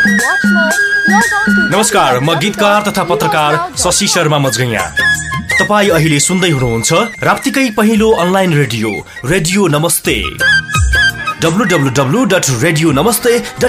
नमस्कार, म गीतकार तथा पत्रकार शशि शर्मा मजगैया। तपाईँ अहिले सुन्दै हुनुहुन्छ राप्तीकै पहिलो अनलाइन रेडियो, रेडियो नमस्ते। www.radionamaste.com